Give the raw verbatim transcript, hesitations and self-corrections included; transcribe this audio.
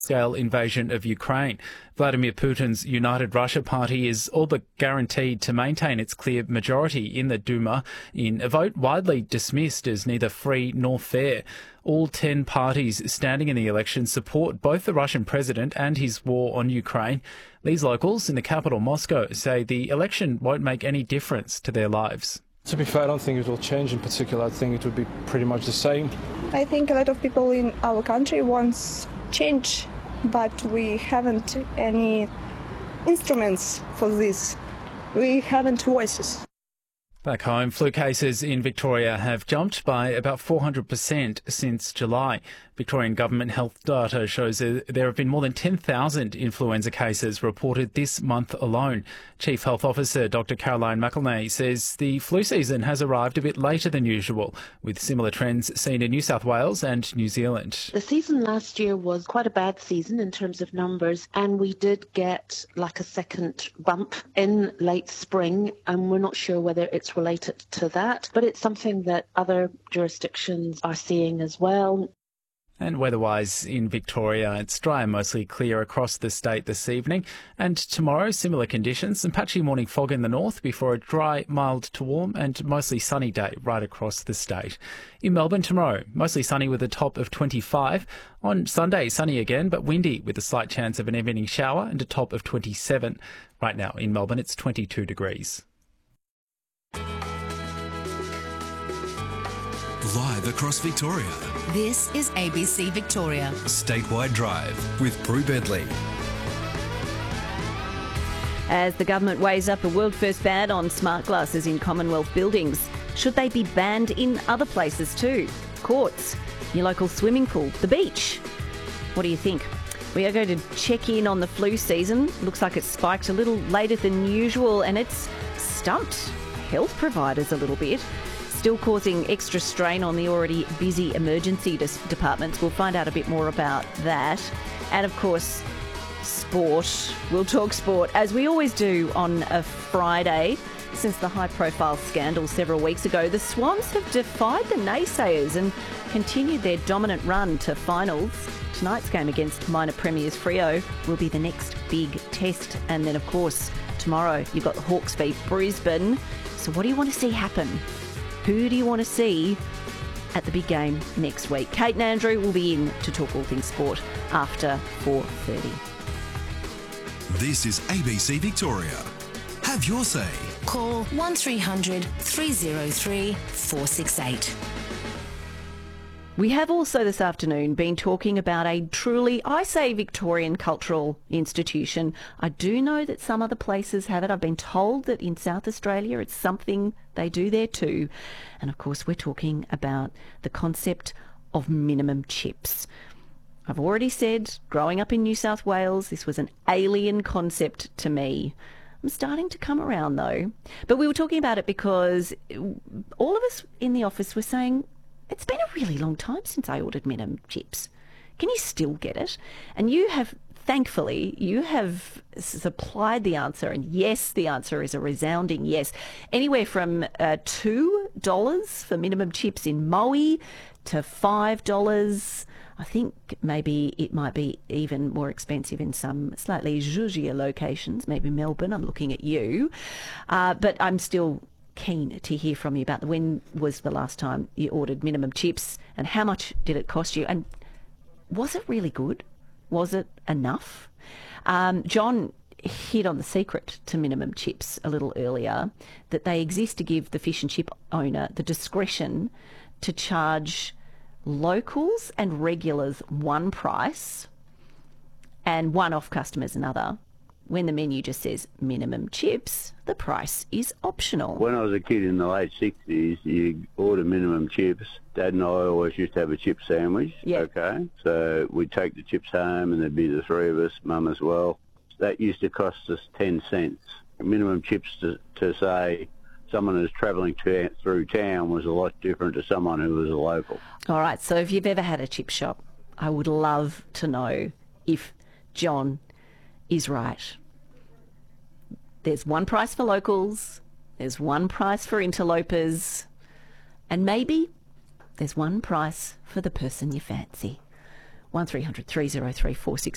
scale invasion of Ukraine. Vladimir Putin's United Russia Party is all but guaranteed to maintain its clear majority in the Duma in a vote widely dismissed as neither free nor fair. All ten parties standing in the election support both the Russian president and his war on Ukraine. These locals in the capital, Moscow, say the election won't make any difference to their lives. To be fair, I don't think it will change in particular. I think it would be pretty much the same. I think a lot of people in our country want change, but we haven't any instruments for this. We haven't voices. Back home, flu cases in Victoria have jumped by about four hundred percent since July. Victorian government health data shows that there have been more than ten thousand influenza cases reported this month alone. Chief Health Officer Doctor Caroline McElnay says the flu season has arrived a bit later than usual, with similar trends seen in New South Wales and New Zealand. The season last year was quite a bad season in terms of numbers, and we did get like a second bump in late spring, and we're not sure whether it's related to that, but it's something that other jurisdictions are seeing as well. And weather-wise in Victoria, it's dry and mostly clear across the state this evening. And tomorrow, similar conditions, some patchy morning fog in the north before a dry, mild to warm and mostly sunny day right across the state. In Melbourne tomorrow, mostly sunny with a top of twenty-five. On Sunday, sunny again, but windy with a slight chance of an evening shower and a top of twenty-seven. Right now in Melbourne, it's twenty-two degrees. Live across Victoria. This is A B C Victoria. Statewide Drive with Prue Bedley. As the government weighs up a world-first ban on smart glasses in Commonwealth buildings, should they be banned in other places too? Courts, your local swimming pool, the beach. What do you think? We are going to check in on the flu season. Looks like it's spiked a little later than usual, and it's stumped health providers a little bit, still causing extra strain on the already busy emergency dis- departments. We'll find out a bit more about that. And of course, sport. We'll talk sport, as we always do on a Friday. Since the high-profile scandal several weeks ago, the Swans have defied the naysayers and continued their dominant run to finals. Tonight's game against minor premiers Freo will be the next big test. And then, of course, tomorrow you've got the Hawks v Brisbane. So what do you want to see happen? Who do you want to see at the big game next week? Kate and Andrew will be in to talk all things sport after four thirty. This is A B C Victoria. Have your say. Call one three hundred three oh three four six eight. We have also this afternoon been talking about a truly, I say, Victorian cultural institution. I do know that some other places have it. I've been told that in South Australia it's something they do there too. And of course we're talking about the concept of minimum chips. I've already said, growing up in New South Wales, this was an alien concept to me. I'm starting to come around though. But we were talking about it because all of us in the office were saying, it's been a really long time since I ordered minimum chips. Can you still get it? And you have, thankfully, you have supplied the answer. And yes, the answer is a resounding yes. Anywhere from uh, two dollars for minimum chips in Maui to five dollars. I think maybe it might be even more expensive in some slightly zhuzhier locations, maybe Melbourne. I'm looking at you. Uh, but I'm still keen to hear from you about when was the last time you ordered minimum chips and how much did it cost you, and was it really good? Was it enough? Um, John hit on the secret to minimum chips a little earlier, that they exist to give the fish and chip owner the discretion to charge locals and regulars one price and one-off customers another. When the menu just says minimum chips, the price is optional. When I was a kid in the late sixties, you order minimum chips. Dad and I always used to have a chip sandwich. Yeah. Okay. So we'd take the chips home and there'd be the three of us, Mum as well. That used to cost us ten cents. Minimum chips to, to say someone who's travelling to, through town was a lot different to someone who was a local. All right, so if you've ever had a chip shop, I would love to know if John is right. There's one price for locals, there's one price for interlopers, and maybe there's one price for the person you fancy. one three hundred three oh three four six